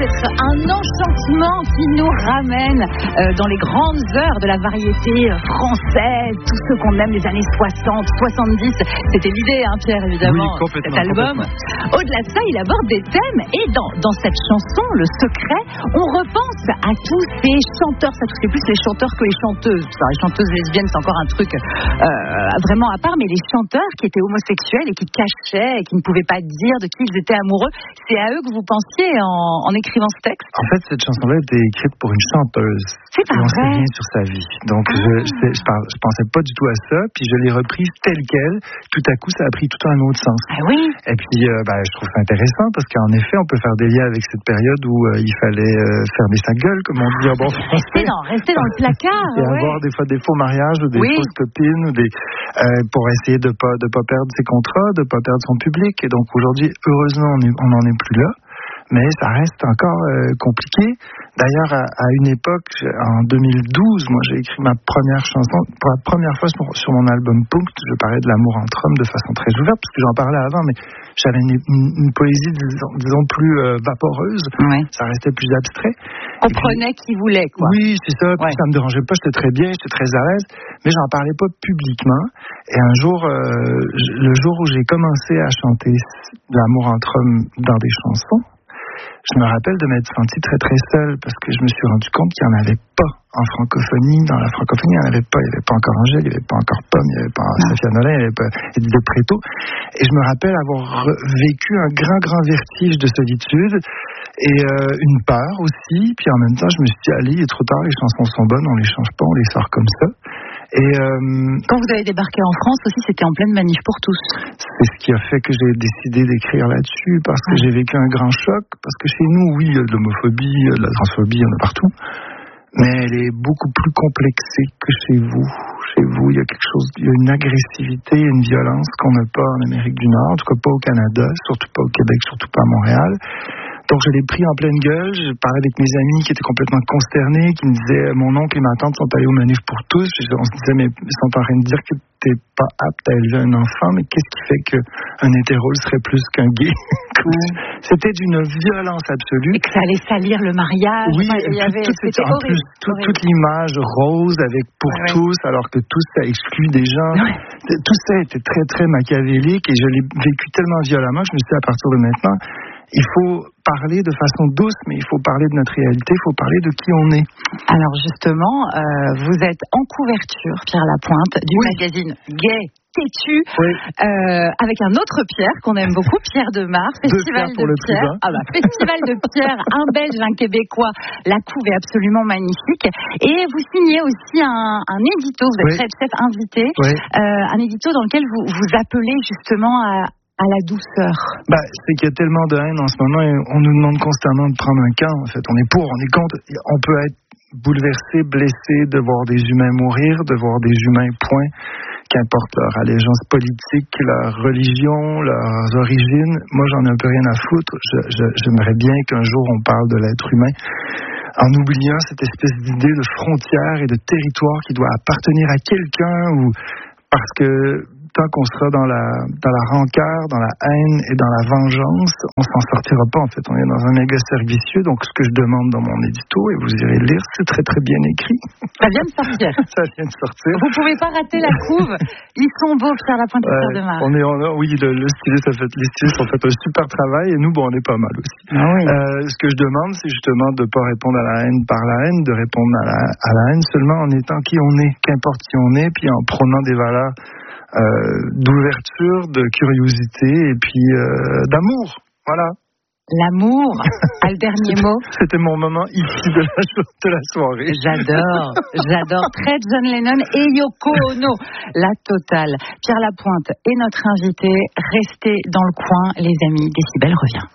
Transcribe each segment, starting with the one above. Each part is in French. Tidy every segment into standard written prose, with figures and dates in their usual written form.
d'être un enchantement qui nous ramène dans les grandes heures de la variété française, tous ceux qu'on aime des années 60, 70. C'était l'idée, hein, Pierre, évidemment, oui, cet album. Au-delà de ça, il aborde des thèmes et dans cette chanson, Le Secret, on repense à tous ces chanteurs. Ça touchait plus les chanteurs que les chanteuses. Alors, les chanteuses lesbiennes, c'est encore un truc vraiment à part, mais les chanteurs qui étaient homosexuels et qui cachaient et qui ne pouvaient pas dire de qui ils étaient amoureux, c'est à eux que vous pensiez en écrivant ce texte? En fait, cette chanson-là était écrite pour une chanteuse. C'est pas vrai. On sait rien sur sa vie. Donc, je pensais pas du tout à ça. Puis, je l'ai reprise telle quelle. Tout à coup, ça a pris tout un autre sens. Ah oui. Et puis, je trouve ça intéressant parce qu'en effet, on peut faire des liens avec cette période où il fallait fermer sa gueule, comme on dit en bon français. Rester dans le placard. Et avoir des fois des faux mariages ou des fausses copines ou pour essayer de pas perdre ses contrats, de pas perdre son public. Et donc, aujourd'hui, heureusement, on n'en est plus là. Mais ça reste encore compliqué. D'ailleurs, à une époque, en 2012, moi, j'ai écrit ma première chanson. Pour la première fois sur mon album Punkt, je parlais de l'amour entre hommes de façon très ouverte, parce que j'en parlais avant, mais j'avais une poésie, disons plus vaporeuse. Ouais. Ça restait plus abstrait. On prenait qui voulait, quoi. Oui, c'est ça. Puis ça me dérangeait pas. J'étais très bien, j'étais très à l'aise. Mais j'en parlais pas publiquement. Et un jour, le jour où j'ai commencé à chanter l'amour entre hommes dans des chansons, je me rappelle de m'être senti très très seul parce que je me suis rendu compte qu'il n'y en avait pas en francophonie. Dans la francophonie, il n'y en avait pas. Il n'y avait pas encore Angèle, il n'y avait pas encore Pomme, il n'y avait pas Safia Nolin, il n'y avait pas Edith de Préto. Et je me rappelle avoir vécu un grand vertige de solitude et une peur aussi. Puis en même temps, je me suis dit, allez, il est trop tard, les chansons sont bonnes, on les change pas, on les sort comme ça. Et quand vous avez débarqué en France aussi, c'était en pleine manif pour tous. C'est ce qui a fait que j'ai décidé d'écrire là-dessus, parce que j'ai vécu un grand choc, parce que chez nous, oui, il y a de l'homophobie, il y a de la transphobie, il y en a partout, mais elle est beaucoup plus complexée que chez vous. Chez vous, il y a quelque chose, il y a une agressivité, une violence qu'on n'a pas en Amérique du Nord, en tout cas pas au Canada, surtout pas au Québec, surtout pas à Montréal. Donc, je l'ai pris en pleine gueule. Je parlais avec mes amis qui étaient complètement consternés, qui me disaient, mon oncle et ma tante sont allés au manif pour tous. On se disait, mais ils sont en train de dire que t'es pas apte à élever un enfant, mais qu'est-ce qui fait qu'un hétéro serait plus qu'un gay? C'était d'une violence absolue. Et que ça allait salir le mariage. Oui, c'était en plus toute l'image rose avec pour tous, alors que tous, ça exclut des gens. Ouais. Tout ça était très, très machiavélique et je l'ai vécu tellement violemment que je me suis dit, à partir de maintenant, il faut parler de façon douce, mais il faut parler de notre réalité, il faut parler de qui on est. Alors justement, vous êtes en couverture, Pierre Lapointe, du magazine Gay Têtu, avec un autre Pierre qu'on aime beaucoup, Pierre Demar, Festival de Pierre. Festival de Pierre, un Belge, un Québécois. La couve est absolument magnifique. Et vous signez aussi un édito, vous êtes chef invité, un édito dans lequel vous appelez justement à la douceur. C'est qu'il y a tellement de haine en ce moment et on nous demande constamment de prendre un camp. En fait, on est pour, on est contre. On peut être bouleversé, blessé de voir des humains mourir, de voir des humains, point, qu'importe leur allégeance politique, leur religion, leurs origines. Moi, j'en ai un peu rien à foutre. J'aimerais bien qu'un jour on parle de l'être humain en oubliant cette espèce d'idée de frontière et de territoire qui doit appartenir à quelqu'un ou parce que tant qu'on sera dans la rancœur, dans la haine et dans la vengeance, on s'en sortira pas en fait. On est dans un méga cercle vicieux. Donc ce que je demande dans mon édito, et vous irez le lire, c'est très très bien écrit. Ça vient de sortir. Ça vient de sortir. Vous pouvez pas rater la couve. Ils sont beaux, Pierre Lapointe et Pierre Demar. Oui, le styliste les stylistes ont fait un super travail et nous, on est pas mal aussi. Ce que je demande, c'est justement de pas répondre à la haine par la haine, de répondre à la haine seulement en étant qui on est, qu'importe qui on est, puis en prônant des valeurs d'ouverture, de curiosité et puis d'amour. Voilà. L'amour, à le dernier mot. C'était mon moment ici de la soirée. J'adore. Très John Lennon et Yoko Ono. La totale. Pierre Lapointe est notre invité. Restez dans le coin, les amis. Décibel revient.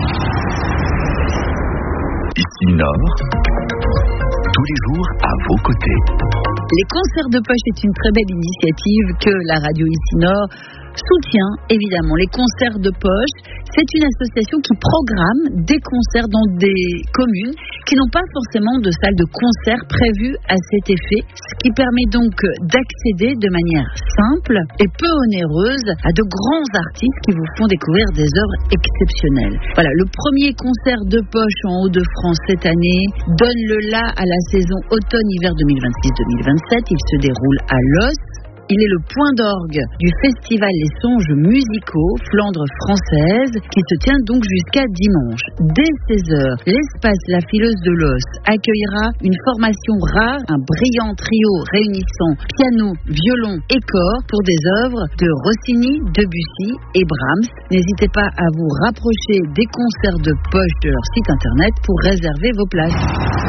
Ici Nord, tous les jours à vos côtés. Les concerts de poche est une très belle initiative que la radio Ici Nord soutient évidemment les concerts de poche. C'est une association qui programme des concerts dans des communes qui n'ont pas forcément de salle de concert prévue à cet effet, ce qui permet donc d'accéder de manière simple et peu onéreuse à de grands artistes qui vous font découvrir des œuvres exceptionnelles. Voilà, le premier concert de poche en Hauts-de-France cette année donne le la à la saison automne-hiver 2026-2027. Il se déroule à Los. Il est le point d'orgue du festival Les Songes musicaux Flandre française qui se tient donc jusqu'à dimanche. Dès 16h, l'espace La Fileuse de Los accueillera une formation rare, un brillant trio réunissant piano, violon et corps pour des œuvres de Rossini, Debussy et Brahms. N'hésitez pas à vous rapprocher des concerts de poche de leur site internet pour réserver vos places.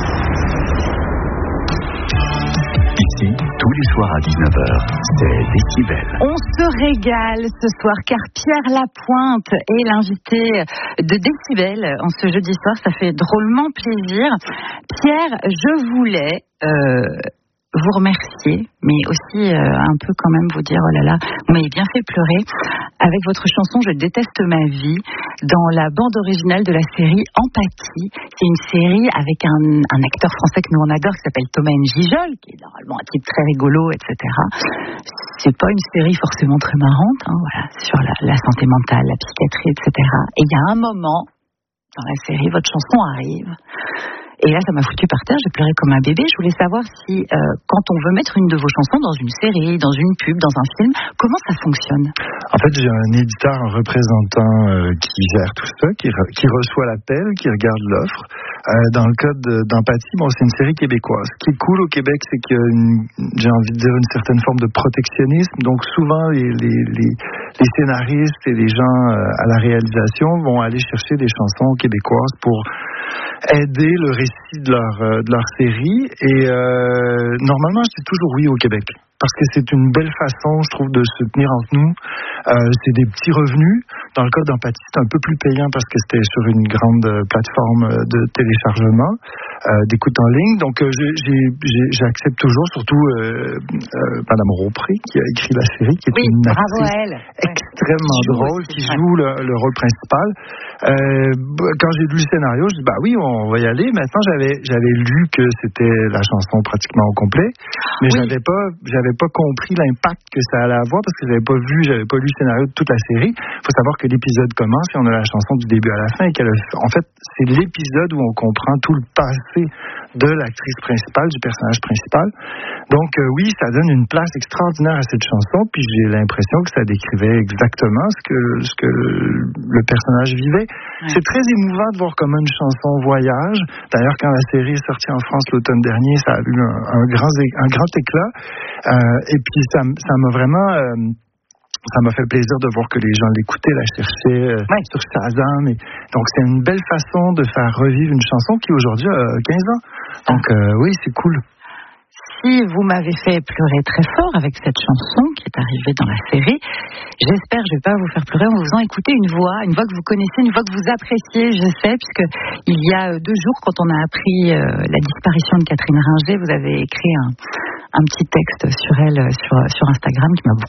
Ici, tous les soirs à 19h, c'est Décibel. On se régale ce soir car Pierre Lapointe est l'invité de Décibel en ce jeudi soir. Ça fait drôlement plaisir. Pierre, je voulais vous remercier, mais aussi un peu quand même vous dire, oh là là, vous m'avez bien fait pleurer avec votre chanson « Je déteste ma vie » dans la bande originale de la série Empathie. C'est une série avec un acteur français que nous on adore qui s'appelle Thomas N'Gijol, qui est normalement un type très rigolo, etc. C'est pas une série forcément très marrante, hein, voilà, sur la santé mentale, la psychiatrie, etc. Et il y a un moment dans la série, votre chanson arrive. Et là, ça m'a foutu par terre, j'ai pleuré comme un bébé. Je voulais savoir si, quand on veut mettre une de vos chansons dans une série, dans une pub, dans un film, comment ça fonctionne ? En fait, j'ai un éditeur, un représentant qui gère tout ça, qui reçoit l'appel, qui regarde l'offre. Dans le cas d'Empathie, bon, c'est une série québécoise. Ce qui est cool au Québec, c'est qu'il y a j'ai envie de dire, une certaine forme de protectionnisme. Donc, souvent, les scénaristes et les gens à la réalisation vont aller chercher des chansons québécoises pour aider le récit de leur série. Et normalement, je dis toujours oui au Québec. Parce que c'est une belle façon, je trouve, de se tenir entre nous. C'est des petits revenus. Dans le cas d'Empathie, c'est un peu plus payant parce que c'était sur une grande plateforme de téléchargement, d'écoute en ligne. Donc, j'accepte toujours, surtout Madame Ropré, qui a écrit la série, qui est une actrice extrêmement drôle, qui joue le rôle principal. Quand j'ai lu le scénario, je dis, bah oui, on va y aller. Maintenant, j'avais lu que c'était la chanson pratiquement au complet, mais j'avais pas compris l'impact que ça allait avoir parce que j'avais pas lu le scénario de toute la série. Il faut savoir que l'épisode commence et on a la chanson du début à la fin et en fait, c'est l'épisode où on comprend tout le passé de l'actrice principale, du personnage principal. Donc oui, ça donne une place extraordinaire à cette chanson, puis j'ai l'impression que ça décrivait exactement ce que le personnage vivait. Ouais. C'est très émouvant de voir comment une chanson voyage. D'ailleurs, quand la série est sortie en France l'automne dernier, ça a eu un grand éclat. Et puis ça m'a vraiment ça m'a fait plaisir de voir que les gens l'écoutaient, la cherchaient sur Shazam. Donc c'est une belle façon de faire revivre une chanson qui aujourd'hui a 15 ans. Donc oui, c'est cool. Si vous m'avez fait pleurer très fort avec cette chanson qui est arrivée dans la série, j'espère que je ne vais pas vous faire pleurer en vous faisant écouter une voix que vous connaissez, une voix que vous appréciez, je sais, puisque il y a 2 jours, quand on a appris la disparition de Catherine Ringer, vous avez écrit un petit texte sur elle sur Instagram qui m'a